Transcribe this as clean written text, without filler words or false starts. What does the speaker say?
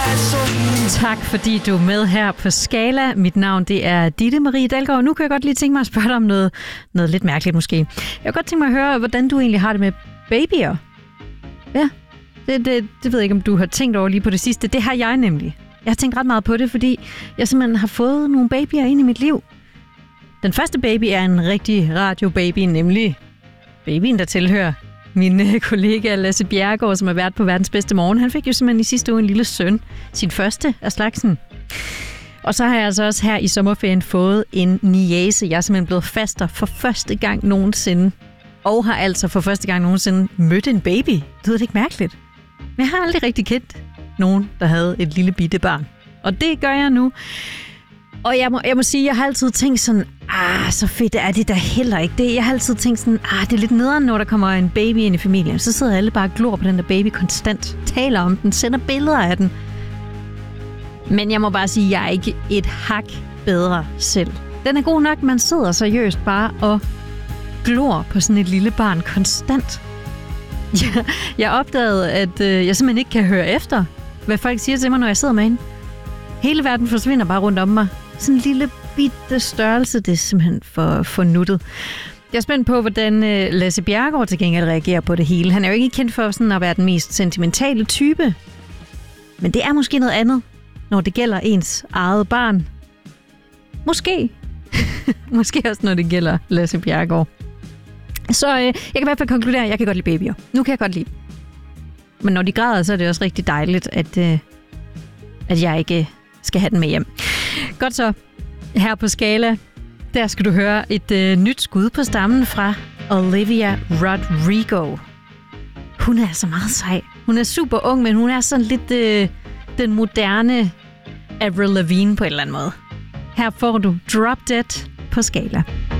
Tak fordi du er med her på Skala. Mit navn det er Ditte Marie Dalgaard. Nu kan jeg godt lige tænke mig at spørge dig om noget lidt mærkeligt måske. Jeg kan godt tænke mig at høre, hvordan du egentlig har det med babyer. Ja, det ved jeg ikke, om du har tænkt over lige på det sidste. Det har jeg nemlig. Jeg har tænkt ret meget på det, fordi jeg simpelthen har fået nogle babyer ind i mit liv. Den første baby er en rigtig radiobaby, nemlig babyen, der tilhører min kollega Lasse Bjerregaard, som har været på Verdens Bedste Morgen. Han fik jo simpelthen i sidste uge en lille søn. Sin første af slagsen. Og så har jeg altså også her i sommerferien fået en niece. Jeg er simpelthen blevet faster for første gang nogensinde. Og har altså for første gang nogensinde mødt en baby. Det er ikke mærkeligt. Men jeg har aldrig rigtig kendt nogen, der havde et lille bitte barn. Og det gør jeg nu. Og jeg må sige, jeg har altid tænkt sådan, så fedt er det da heller ikke. Jeg har altid tænkt sådan, det er lidt nederen, når der kommer en baby ind i familien. Så sidder alle bare og glor på den der baby konstant, taler om den, sender billeder af den. Men jeg må bare sige, jeg er ikke et hak bedre selv. Den er god nok, man sidder seriøst bare og glor på sådan et lille barn konstant. Jeg opdagede, at jeg simpelthen ikke kan høre efter, hvad folk siger til mig, når jeg sidder med hende. Hele verden forsvinder bare rundt om mig. Sådan en lille bitte størrelse, det er simpelthen for nuttet. Jeg er spændt på, hvordan Lasse Bjerregaard til gengæld reagerer på det hele. Han er jo ikke kendt for sådan at være den mest sentimentale type. Men det er måske noget andet, når det gælder ens eget barn. Måske. Måske også, når det gælder Lasse Bjerregaard. Så jeg kan i hvert fald konkludere, at jeg kan godt lide babyer. Nu kan jeg godt lide. Men når de græder, så er det også rigtig dejligt, at jeg ikke skal have den med hjem. Godt så. Her på Skala, der skal du høre et nyt skud på stammen fra Olivia Rodrigo. Hun er altså meget sej. Hun er super ung, men hun er sådan lidt den moderne Avril Lavigne på en eller anden måde. Her får du Drop Dead på Skala.